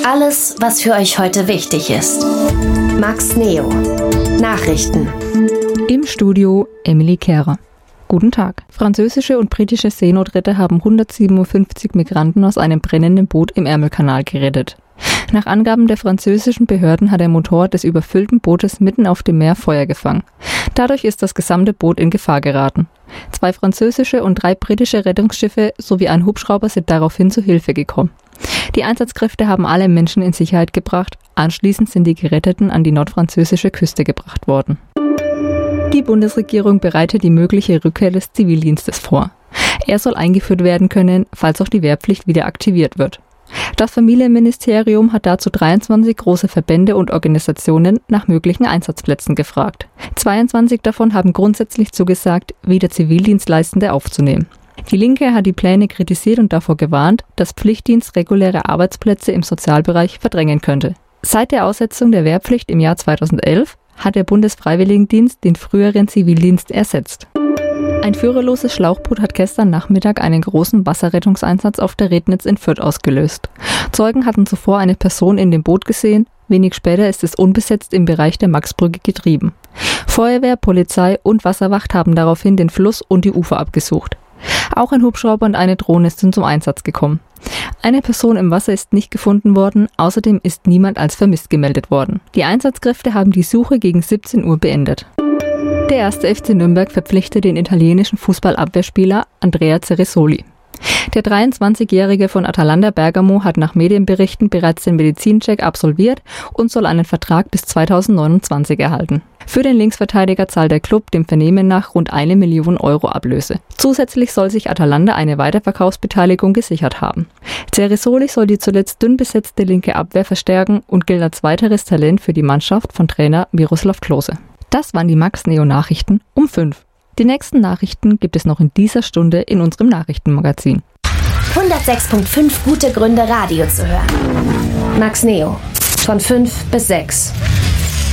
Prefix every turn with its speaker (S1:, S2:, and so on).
S1: Alles, was für euch heute wichtig ist. Max Neo. Nachrichten.
S2: Im Studio Emily Kehrer. Guten Tag. Französische und britische Seenotretter haben 157 Migranten aus einem brennenden Boot im Ärmelkanal gerettet. Nach Angaben der französischen Behörden hat der Motor des überfüllten Bootes mitten auf dem Meer Feuer gefangen. Dadurch ist das gesamte Boot in Gefahr geraten. 2 französische und 3 britische Rettungsschiffe sowie ein Hubschrauber sind daraufhin zu Hilfe gekommen. Die Einsatzkräfte haben alle Menschen in Sicherheit gebracht. Anschließend sind die Geretteten an die nordfranzösische Küste gebracht worden. Die Bundesregierung bereitet die mögliche Rückkehr des Zivildienstes vor. Er soll eingeführt werden können, falls auch die Wehrpflicht wieder aktiviert wird. Das Familienministerium hat dazu 23 große Verbände und Organisationen nach möglichen Einsatzplätzen gefragt. 22 davon haben grundsätzlich zugesagt, wieder Zivildienstleistende aufzunehmen. Die Linke hat die Pläne kritisiert und davor gewarnt, dass Pflichtdienst reguläre Arbeitsplätze im Sozialbereich verdrängen könnte. Seit der Aussetzung der Wehrpflicht im Jahr 2011 hat der Bundesfreiwilligendienst den früheren Zivildienst ersetzt. Ein führerloses Schlauchboot hat gestern Nachmittag einen großen Wasserrettungseinsatz auf der Rednitz in Fürth ausgelöst. Zeugen hatten zuvor eine Person in dem Boot gesehen, wenig später ist es unbesetzt im Bereich der Maxbrücke getrieben. Feuerwehr, Polizei und Wasserwacht haben daraufhin den Fluss und die Ufer abgesucht. Auch ein Hubschrauber und eine Drohne sind zum Einsatz gekommen. Eine Person im Wasser ist nicht gefunden worden, außerdem ist niemand als vermisst gemeldet worden. Die Einsatzkräfte haben die Suche gegen 17 Uhr beendet. Der 1. FC Nürnberg verpflichtet den italienischen Fußballabwehrspieler Andrea Ceresoli. Der 23-Jährige von Atalanta Bergamo hat nach Medienberichten bereits den Medizincheck absolviert und soll einen Vertrag bis 2029 erhalten. Für den Linksverteidiger zahlt der Klub dem Vernehmen nach rund 1 Million Euro Ablöse. Zusätzlich soll sich Atalanta eine Weiterverkaufsbeteiligung gesichert haben. Ceresoli soll die zuletzt dünn besetzte linke Abwehr verstärken und gilt als weiteres Talent für die Mannschaft von Trainer Miroslav Klose. Das waren die Max Neo Nachrichten um 5. Die nächsten Nachrichten gibt es noch in dieser Stunde in unserem Nachrichtenmagazin.
S1: 106.5 gute Gründe, Radio zu hören. Max Neo. Von 5 bis 6.